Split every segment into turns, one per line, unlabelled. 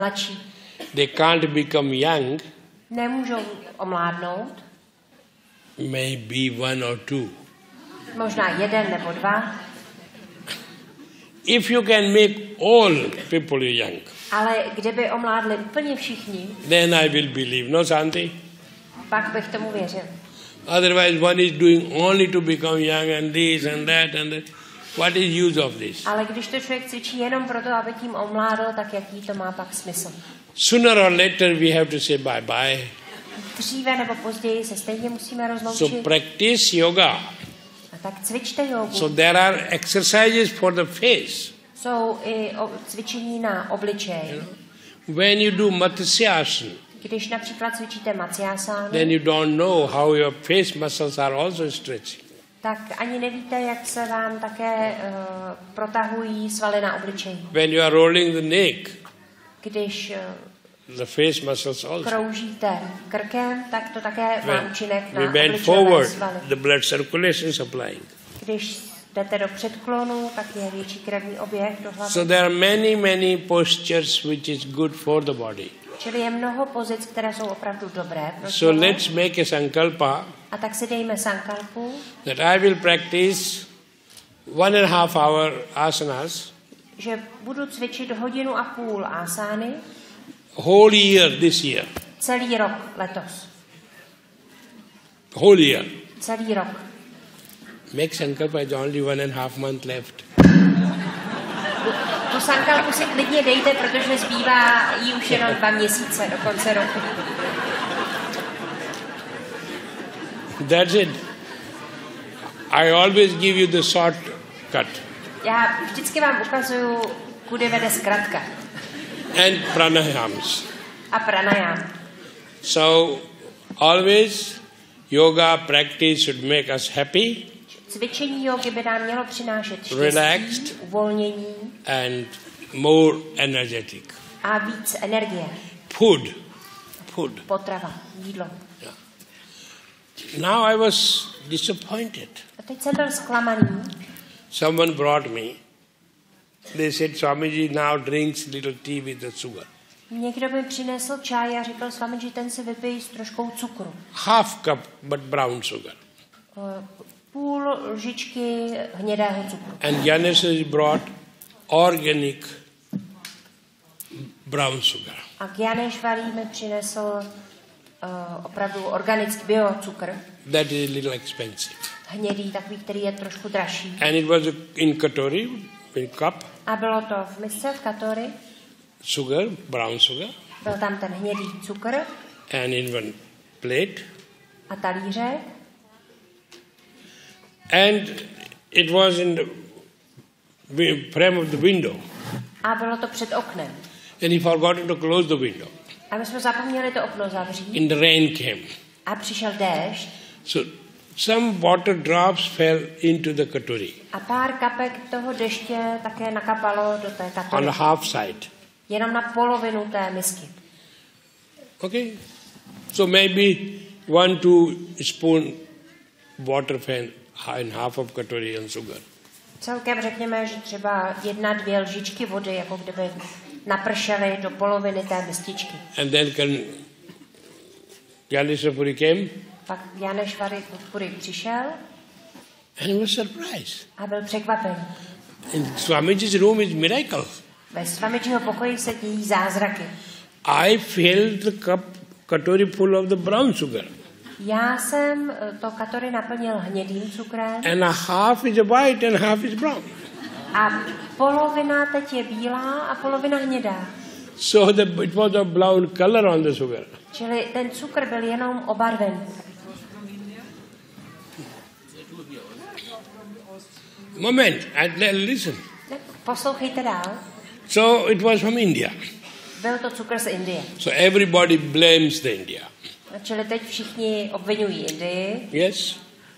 mladší.
They can't become young.
Nemůžou omládnout.
Maybe one or two.
Možná jeden nebo dva.
If you can make all people young,
Ale kdyby omládli úplně všichni,
then I will believe. No, Santi?
pak bych tomu věřil.
Otherwise, one is doing only to become young and this and that and that. What is use of this?
Ale když to člověk cvičí jenom proto, aby tím omládl, tak jaký to má pak smysl?
Sooner or later we have to say bye-bye.
Dříve nebo později se stejně musíme rozloučit.
So practice yoga.
A tak cvičte jogu.
So there are exercises for the face.
Jsou i cvičení na obličej.
When you do Matsyasana,
Když například cvičíte Matsyasanu,
then you don't know how your face muscles are also stretching.
tak ani nevíte, jak se vám také protahují svaly na obličeji.
When you are rolling the neck,
Když
the face muscles also.
kroužíte krkem, tak to také má účinek na
we bend
obličejové
forward,
svaly.
the blood circulation is supplying.
Když jdete do předklonu, tak je větší krevní oběh do hlavy.
So there are many postures which is good for the body.
Čili je mnoho pozic, které jsou opravdu dobré pro
So
tělo.
let's make a sankalpa
A tak si dejme sankalpu,
that I will practice 1.5 hour asanas
že budu cvičit 1,5 hodiny asány
whole year this year.
celý rok letos.
Whole year.
Celý rok.
Make sankalpa, it's only 1.5 month left.
Tu sankalpu si klidně dejte, protože zbývá jí už jenom 2 měsíce do konce roku.
That's it. I always give you the short cut.
Já vždycky vám ukazuju, kudy vede zkratka.
And pranayams.
A pranayam.
So always yoga practice should make us happy,
Cvičení jogy by nám mělo přinášet štěstí,
relaxed,
uvolnění
and more energetic.
a víc energie.
Food.
Potrava, jídlo.
Now I was disappointed.
A teď jsem byl zklamaný.
Someone brought me. They said, Swamiji now drinks little tea with the sugar.
Někdo mi přinesl čaj a řekl s vámi, že ten si vypije s troškou cukru.
Half cup, but brown sugar.
Půl lžičky hnědého cukru.
And Janis has brought organic brown sugar.
A Gyaneshwari mi přinesl opravdu organický biocukr.
That is a little expensive.
Hnědý, takový, který je trošku dražší.
And it was in katori, in cup,
A bylo to v misce, v katori.
sugar, brown sugar,
Byl tam ten hnědý cukr
and in one plate.
a talířek.
And it was in the frame of the window.
A bylo to před oknem.
And he forgot to close the window.
A my jsme zapomněli to okno zavřít.
And the rain came.
A přišel déšť.
So some water drops fell into the katori
A pár kapek toho deště také nakapalo do té
on
katory.
the half side.
Jenom na polovinu té misky.
Okay? So maybe 1-2 spoon water fell in half of katori and sugar.
Celkem řekněme, že třeba 1-2 lžičky vody, jako kdyby napršely do poloviny té mističky.
And then Gyaneshwari came
Pak Gyaneshwari Puri přišel
and he was surprised.
a byl překvapený.
In Swamiji's room is miracle.
Ve Swamijiho pokoji se dějí zázraky.
I filled the cup katori full of the brown sugar.
Já jsem to katory naplnil hnědým cukrem
And a half is white and half is brown.
a polovina teď je bílá a polovina hnědá.
So it was a brown color on the sugar.
Čili ten cukr byl jenom obarvený.
Moment, listen.
Poslouchejte dál.
So it was from India.
Byl to cukr z Indie.
So everybody blames the India.
Čili teď všichni obvinují Indii.
Yes?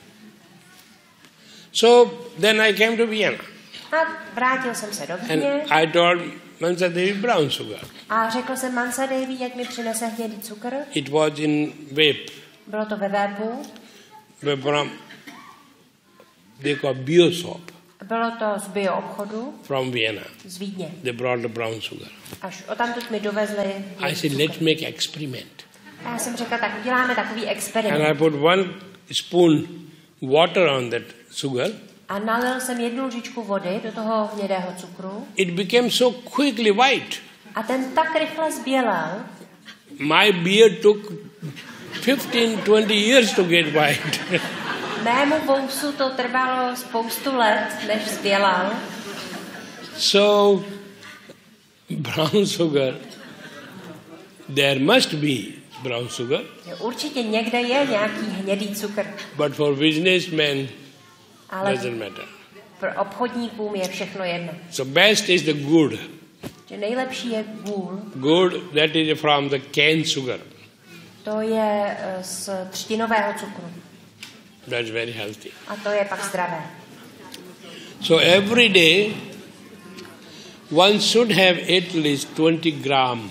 So then I came to Vienna.
A vrátil jsem se do
And
Vídně
I told Mansa Devi brown sugar.
a řekl jsem Mansa Devi, ať mi přinese hnědý cukr.
It was in vape.
Bylo to ve vépu.
From, they call biosop.
Bylo to z bioobchodu
from Vienna.
z Vídně.
They brought the brown sugar.
Až odtamtud mi dovezli.
I said, let's make experiment.
A já jsem řekla, tak uděláme takový experiment.
And I put 1 spoon water on that sugar.
A nalil jsem 1 lžičku vody do toho hnědého cukru.
It became so quickly white.
A ten tak rychle zbělal.
My beard took 15-20 years to get white.
Mému vousu to trvalo spoustu let, než zbělal.
So, brown sugar, there must be brown sugar.
Určitě někde je nějaký hnědý cukr.
But for businessmen,
Ale
doesn't matter.
pro obchodníkům je všechno jedno.
So best is the good.
Že nejlepší je gůl.
Good, that is from the cane sugar.
To je z třtinového cukru.
That's very healthy.
A to je pak zdravé.
So every day, one should have at least 20 gram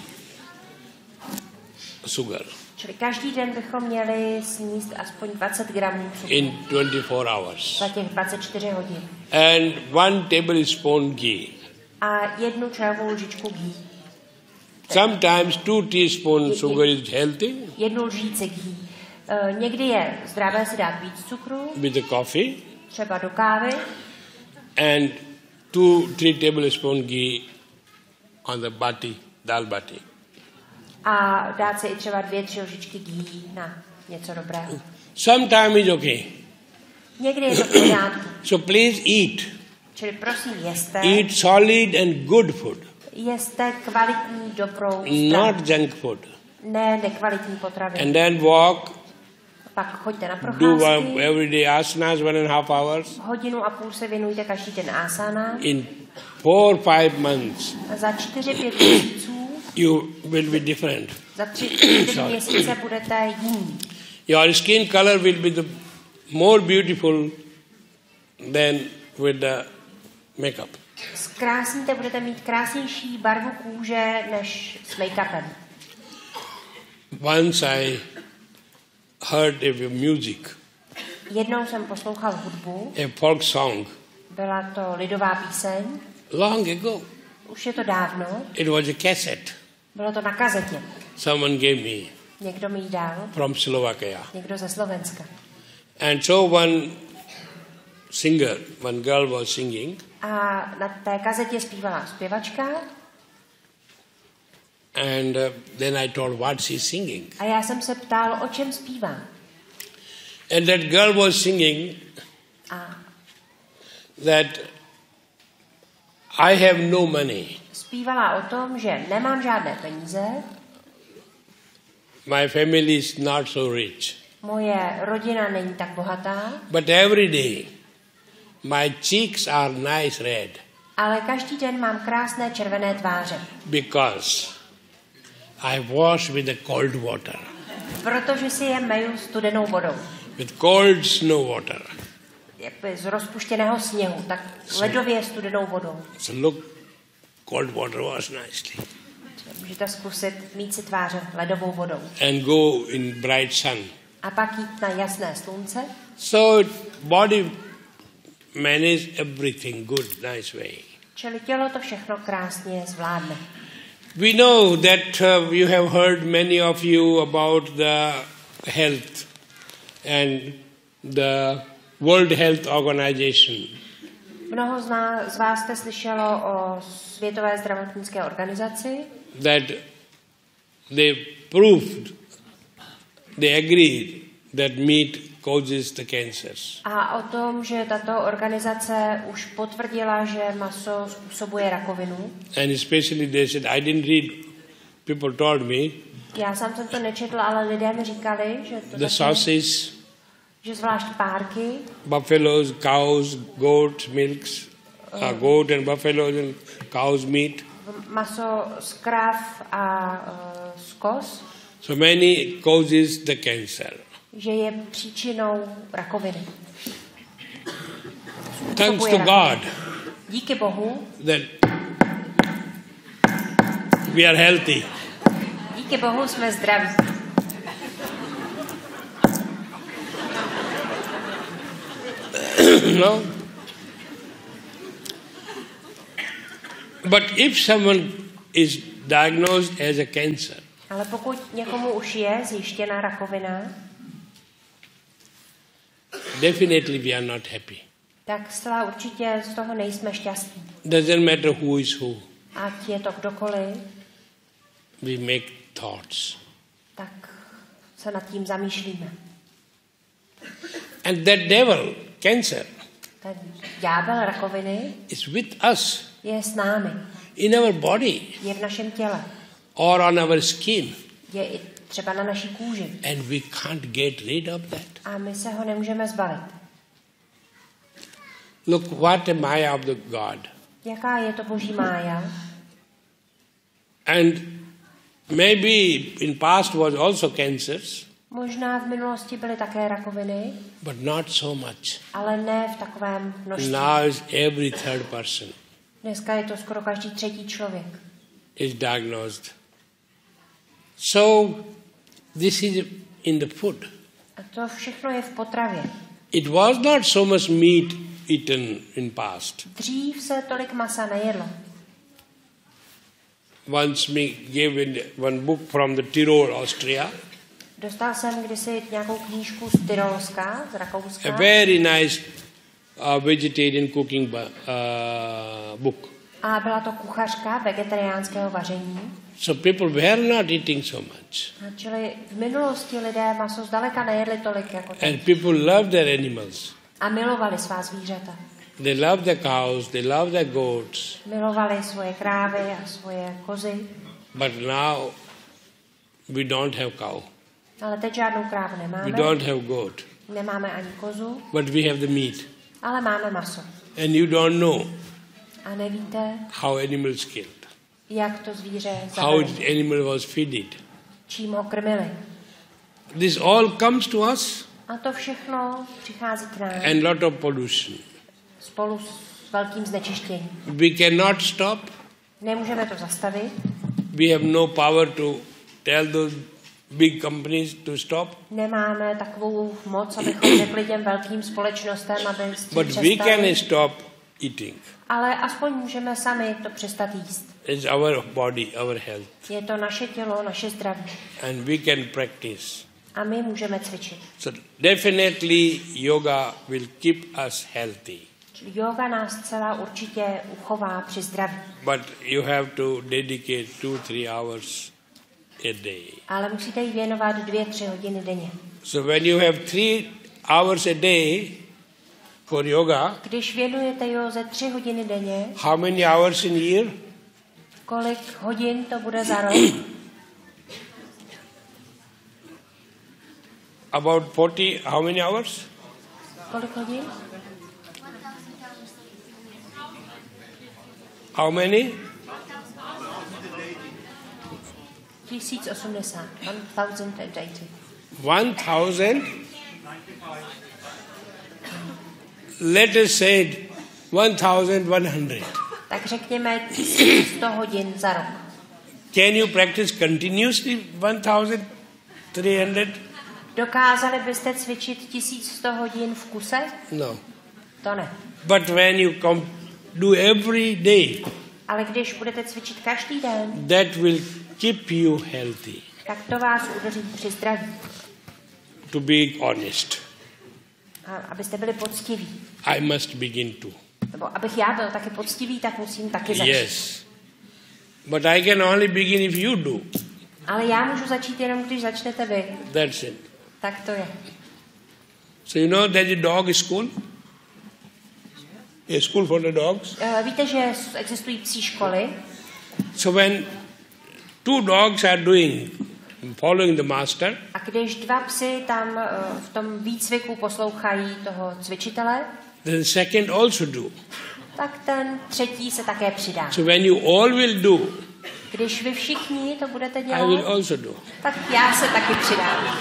sugar
Čili každý den bychom měli sníst aspoň 20 gramů cukru
in 24 hours.
za těch 24 hodin.
And 1 tablespoon ghee.
A 1 čajovou lžičku ghee.
Sometimes 2 teaspoons sugar is healthy
1 lžíci ghee. Někdy je zdravé si dát víc cukru,
with the coffee,
třeba do kávy,
and 2-3 tablespoon ghee on the bati, dal bati.
a dát si i třeba 2-3 lžičky ghee na něco dobrého.
Sometimes is okay.
Někdy je to v pořádku.
So please eat.
Čili prosím, jeste.
Eat solid and good food,
Jeste kvalitní, dobrou
not
stravu.
junk food.
Ne nekvalitní potraviny.
And then walk,
Pak choďte na
do
procházky.
everyday asanas 1.5 hours.
1,5 hodiny se věnujte každý den asana.
In 4-5 months,
A za 4-5 měsíců,
you will be different.
za 3-4 měsíce budete jiní.
Your skin color will be the more beautiful than with the makeup.
Zkrásníte, budete mít krásnější barvu kůže než s make-upem.
Once I heard a music,
Jednou jsem poslouchal hudbu,
a folk song,
byla to lidová píseň,
long ago.
už je to dávno,
It was a cassette.
bylo to na kazetě.
Someone gave me
Někdo mi ji dal,
from Slovakia.
někdo ze Slovenska.
And so one singer, one girl was singing,
A na té kazetě zpívala zpěvačka
and then I told what she's singing.
a já jsem se ptal, o čem zpívá.
And that girl was singing
A
that I have no money.
zpívala o tom, že nemám žádné peníze,
My family is not so rich.
moje rodina není tak bohatá,
But every day, my cheeks are nice red
ale každý den mám krásné červené tváře,
because I wash with the cold water,
protože si je meju studenou vodou.
with cold snow water.
Jakby z rozpuštěného sněhu, tak ledově studenou vodou.
So look, cold water wash nicely.
Můžete zkusit mít si tváře ledovou vodou.
And go in bright sun.
A pak jít na jasné slunce.
So body manage everything good, nice way.
Čili tělo to všechno krásně zvládne.
We know that you have heard many of you about the health and the World Health Organization.
Mnoho z vás jste slyšelo o Světové zdravotnické organizaci,
That they proved, they agreed that meat causes the cancers.
a o tom, že tato organizace už potvrdila, že maso způsobuje rakovinu.
And especially they said, I didn't read, people told me,
Já sám jsem to nečetl, ale lidé mi říkali, že to
the
taky,
sausages,
že zvlášť párky,
buffaloes, cows, goats, milks, goat and buffaloes and cows meat.
maso z krav a z koz,
So many causes the cancer.
že je příčinou rakoviny.
Thanks to God
Díky Bohu,
that we are healthy.
díky Bohu jsme zdraví.
No? But if someone is diagnosed as a cancer,
Ale pokud někomu už je zjištěna rakovina,
definitely we are not happy.
tak zcela určitě z toho nejsme šťastní.
Doesn't matter who is who.
Ať je to kdokoliv,
We make thoughts.
tak se nad tím zamýšlíme.
And that devil, cancer,
Ten ďábel rakoviny
is with us,
je s námi,
in our body,
je v našem těle,
or on our skin.
je i třeba na naší kůži.
And we can't get rid of that.
A my se ho nemůžeme zbavit.
Look, what a Maya of the God.
Jaká je to boží mája?
And maybe in past was also cancers,
Možná v minulosti byly také rakoviny,
but not so much.
ale ne v takovém množství.
Now is every third person
Dneska je to skoro každý třetí člověk.
is diagnosed. So this is in the food.
A to všechno je v potravě.
It was not so much meat eaten in past.
Dřív se tolik masa nejedlo.
Once me gave one book from the Tyrol, Austria,
Dostal jsem kdysi nějakou knížku z Tyrolska, z
a
Rakouska.
very nice vegetarian cooking book.
A byla to kuchařka vegetariánského vaření.
So people were not eating so much.
A čili v minulosti lidé maso zdaleka nejedli tolik jako teď.
And people loved their animals.
A milovali svá zvířata.
They loved their cows, they loved their goats.
Milovali svoje krávy a svoje kozy.
But now we don't have cow.
Ale teď žádnou krávu
We
nemáme.
don't have goat.
Nemáme ani kozu,
But we have the meat.
ale máme maso.
And you don't know
A nevíte,
how animals killed.
jak to zvíře
How
zabili.
the animal was feeded.
Čím ho krmili.
This all comes to us
A to všechno přichází k nám
and lot of pollution.
spolu s velkým znečištěním.
We cannot stop.
Nemůžeme to zastavit.
We have no power to tell those big companies to stop.
Nemáme takovou moc, abychom řekli těm velkým společnostem, aby s tím
But we can
přestali.
stop eating.
Ale aspoň můžeme sami to přestat jíst.
It's our body, our health.
Je to naše tělo, naše zdraví.
And we can practice.
A my můžeme cvičit.
So definitely yoga will keep us healthy.
Čili yoga nás celá určitě uchová při zdraví.
But you have to dedicate 2-3 hours a day.
Ale musíte jí věnovat 2-3 hodiny denně.
So when you have 3 hours a day for yoga,
Když věnujete józe 3 hodiny denně,
how many hours in a year?
kolik hodin to bude za rok?
About 40, how many hours?
Kolik hodin?
How many?
1080. 1080.
1,000? Let us say 1,100.
Tak řekněme 1100 hodin za rok.
Can you practice continuously 1,300?
Dokázali byste cvičit 1100 hodin v kuse?
No.
To ne.
But when you do every day,
Ale když budete cvičit každý den,
that will keep you healthy.
tak to vás udrží při zdraví.
To be honest,
A abyste byli poctiví.
I must begin to.
Nebo abych já byl taky poctivý, tak musím taky začít.
Yes. But I can only begin if you do.
Ale já můžu začít jenom, když začnete vy.
That's it.
Tak to je.
So you know there's a dog school? A school for the dogs.
Víte, že existují psí školy
So when 2 dogs are following the master,
a když 2 psy tam v tom výcviku poslouchají toho cvičitele,
the second also do.
tak ten třetí se také přidá.
So when you all will do,
Když vy všichni to budete
I will
dělat,
also do.
tak já se taky přidám.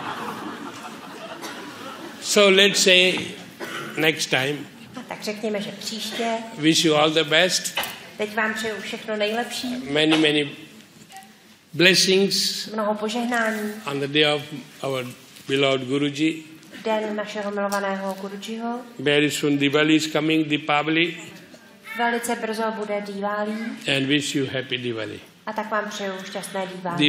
So let's say next time,
A tak řekněme, že příště.
wish you all the best.
Teď vám přeju všechno nejlepší,
Many blessings
mnoho požehnání.
on the day of our beloved Guruji.
Den našeho milovaného Gurujiho.
Very soon Diwali is coming, Deepavali.
Velice brzo bude Diwali
and wish you happy Diwali.
a tak vám přeju šťastné Diwali.